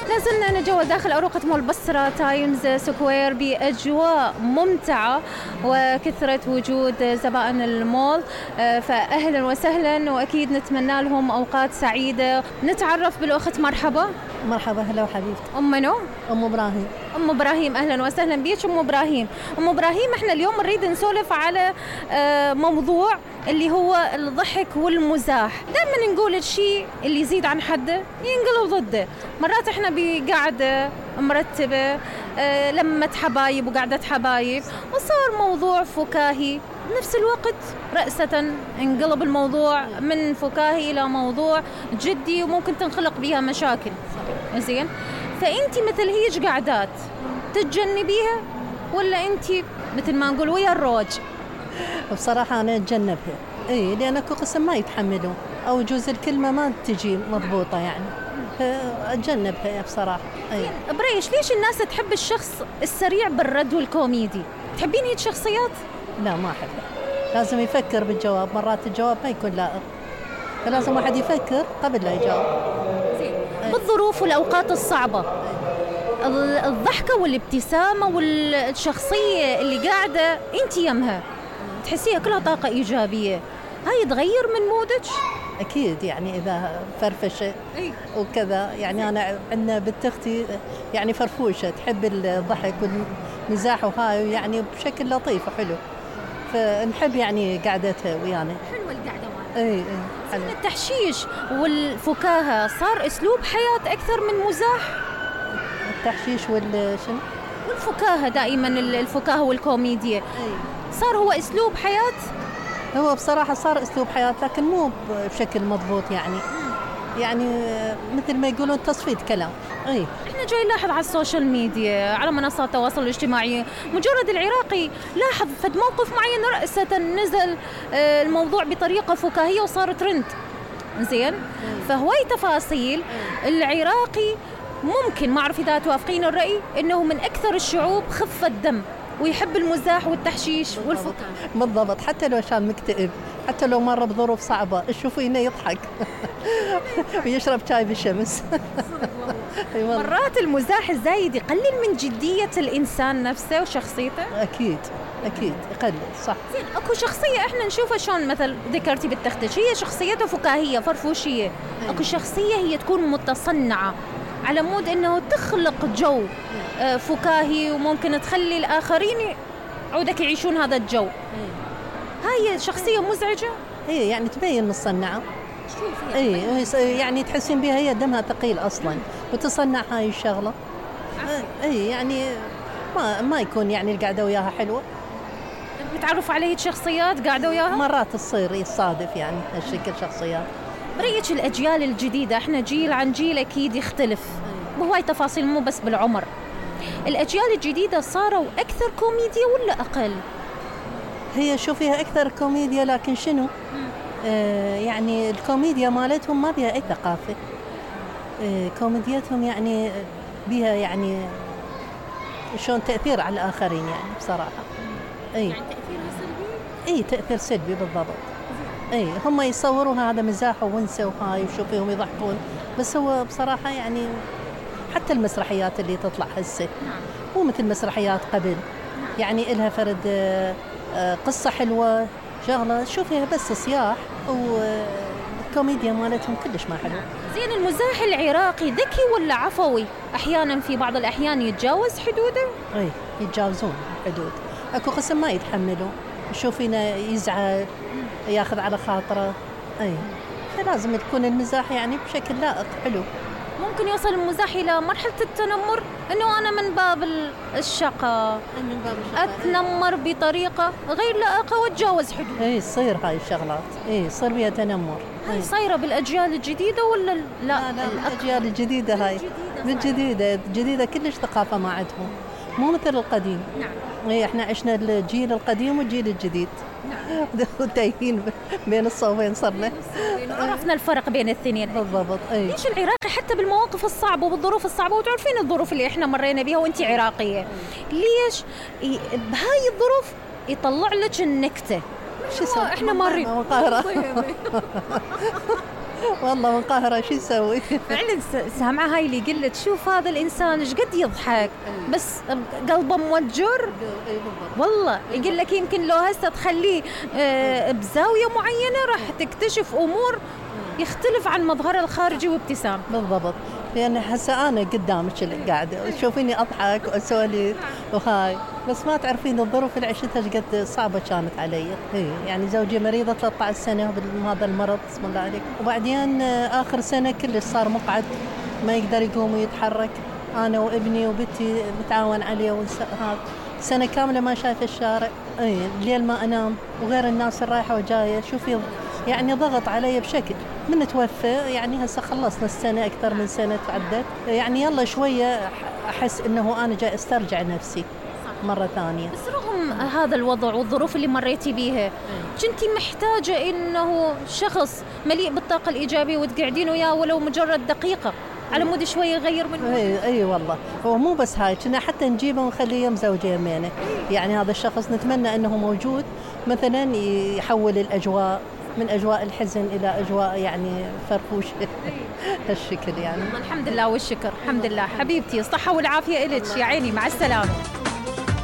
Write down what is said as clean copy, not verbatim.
لازلنا نتجول داخل أروقة مول بصرة تايمز سكوير بأجواء ممتعة وكثرة وجود زبائن المول، فأهلا وسهلا وأكيد نتمنى لهم أوقات سعيدة. نتعرف بالأخت. مرحبا. مرحبا، هلا وحبيبتي. أم منو؟ أم إبراهيم. أم إبراهيم، أهلا وسهلا بيك أم إبراهيم. أم إبراهيم، إحنا اليوم نريد نسولف على موضوع اللي هو الضحك والمزاح. دائما نقول الشيء اللي يزيد عن حده ينقلب ضده. مرات إحنا بقعدة مرتبة لمة حبايب وقعدة حبايب وصار موضوع فكاهي، بنفس الوقت رأسة انقلب الموضوع من فكاهي إلى موضوع جدي وممكن تنخلق بها مشاكل. زين، فأنتي مثل هيج قعدات تتجنبيها ولا أنتي مثل ما نقول ويا الروج؟ بصراحة أنا أتجنبها، لأن أكو قسم ما يتحملون أو جوز الكلمة ما تجي مضبوطة يعني، أتجنبها بصراحة. بريش، ليش الناس تحب الشخص السريع بالرد والكوميدي؟ تحبين هيك شخصيات؟ لا، ما أحبها. لازم يفكر بالجواب، مرات الجواب ما يكون لائق، فلازم واحد يفكر قبل لا يجاوب. بالظروف والأوقات الصعبة الضحكة والابتسامة والشخصية اللي قاعدة انت يمها تحسيها كلها طاقة إيجابية، هاي تغير من مودك؟ أكيد، يعني إذا فرفشة وكذا، يعني أنا عندنا بنت أختي يعني فرفوشة، تحب الضحك والمزاح وهاي يعني بشكل لطيف وحلو، فنحب يعني قعدتها ويانا. حلوة القعدة معنا. حلو. التحشيش والفكاهة صار أسلوب حياة أكثر من مزاح. التحشيش شنو؟ والفكاهة دائما الفكاهة والكوميديا صار هو أسلوب حياة. هو بصراحة صار أسلوب حياة لكن مو بشكل مضبوط، يعني مثل ما يقولون تصفية كلام. احنا جاي نلاحظ على السوشيال ميديا على منصات التواصل الاجتماعي مجرد العراقي لاحظ فد موقف معين رأسة نزل الموضوع بطريقة فكاهية وصار ترند. زين، فهواي تفاصيل. العراقي ممكن ما أعرف إذا توافقين الرأي إنه من أكثر الشعوب خفة دم ويحب المزاح والتحشيش والفكاهة. بالضبط، حتى لو كان مكتئب، حتى لو مر بظروف صعبة تشوفينه يضحك ويشرب شاي بالشمس. مرات المزاح الزايد يقلل من جدية الإنسان نفسه وشخصيته. أكيد يقلل، صح. زين، أكو شخصية إحنا نشوفها شلون، مثل ذكرتي بالتختش هي شخصيته فكاهية فرفوشية. أكو شخصية هي تكون متصنعة على مود إنه تخلق جو فكاهي وممكن تخلي الآخرين عودك يعيشون هذا الجو. هاي شخصية مزعجة. يعني تبين مصنعة. يعني تحسين بها هي دمها ثقيل أصلا وتصنع هاي الشغلة. يعني ما يكون يعني القعدة وياها حلوة. متعرف عليه شخصيات قاعدة وياها مرات تصير يصادف يعني هالشكل شخصيات. بريك الأجيال الجديدة، احنا جيل عن جيل أكيد يختلف بهواي تفاصيل، مو بس بالعمر. الأجيال الجديدة صاروا أكثر كوميديا ولا أقل؟ هي شوفيها أكثر كوميديا، لكن شنو؟ يعني الكوميديا مالتهم ما بيها أي ثقافة. كوميديتهم يعني بيها يعني شلون تأثير على الآخرين يعني بصراحة. يعني تأثيرها سلبي؟ تأثير سلبي بالضبط. هم يصوروها هذا مزاح وونسة وهاي وشوفيهم يضحكون، بس هو بصراحة يعني حتى المسرحيات اللي تطلع هسه مو مثل مسرحيات قبل، يعني إلها فرد قصة حلوة شغلة شوفيها، بس صياح والكوميديا مالتهم كلش ما حلو. زين، المزاح العراقي ذكي ولا عفوي؟ أحيانا في بعض الأحيان يتجاوز حدوده؟ يتجاوزون حدود. أكو قسم ما يتحملوا، شوفينا يزعل ياخذ على خاطره. فلازم يكون المزاح يعني بشكل لائق حلو. ممكن يوصل المزاح إلى مرحلة التنمر، إنه أنا من باب الشقة أتنمر بطريقة غير لائقة واتجاوز حدود. يصير هاي الشغلات، يصير بها تنمر. هاي صايرة بالأجيال الجديدة ولا لا الأجيال الجديدة هاي الجديدة كلش ثقافة ما عندهم، مو مثل القديم. نعم. احنا عشنا الجيل القديم والجيل الجديد. نعم. تايهين بين الصوبين صرنا. عرفنا الفرق بين الاثنين. بالضبط. ليش العراقي حتى بالمواقف الصعبة وبالظروف الصعبة، وتعرفين الظروف اللي احنا مرينا بها وانتي عراقية، ليش بهاي الظروف يطلع لك النكتة؟ شو احنا مارين والله منقهرة شو نسوي. فعلا سامعة هاي اللي قلت شوف هذا الإنسان إيش قد يضحك بس قلبه موجر. والله يقول لك يمكن لو هسه تخليه بزاوية معينة راح تكتشف أمور يختلف عن مظهره الخارجي وابتسام. بالضبط، لأن هسه أنا قدامك اللي قاعدة تشوفيني أضحك وأسولف وهاي، بس ما تعرفين الظروف اللي عشتها ايش قد صعبة كانت علي. يعني زوجي مريضة 13 سنة بهذا المرض بسم الله عليك، وبعدين آخر سنة كلش صار مقعد ما يقدر يقوم ويتحرك، أنا وابني وبنتي نتعاون عليه هذا سنة كاملة ما شايف الشارع، الليل ما أنام، وغير الناس الرايحة وجاية. شوفي يعني ضغط علي بشكل من توفى. يعني هسه خلصنا السنة، أكثر من سنة تعدت، يعني يلا شوية أحس إنه أنا جاي أسترجع نفسي مرة ثانية. بس رغم هذا الوضع والظروف اللي مريتي بيها كنتي محتاجة إنه شخص مليء بالطاقة الإيجابية وتقعدين وياه ولو مجرد دقيقة على مود شوية يغير من اي والله. هو مو بس هاي، كنا حتى نجيبه ونخليه يم زوجي يمينه. يعني هذا الشخص نتمنى انه موجود مثلا يحول الاجواء من اجواء الحزن الى اجواء يعني فرفوشه هالشكل يعني. الحمد لله والشكر. الحمد لله حبيبتي، الصحة والعافية إلك يا عيني، مع السلامة.